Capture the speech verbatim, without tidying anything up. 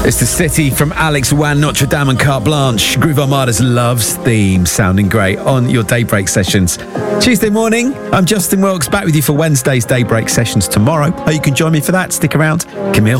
It's The City from Alex Wan, Notre Dame and Carte Blanche. Groove Armada's Loves theme sounding great on your Daybreak sessions. Tuesday morning, I'm Justin Wilkes, back with you for Wednesday's Daybreak sessions tomorrow. Oh, you can join me for that. Stick around. Camille.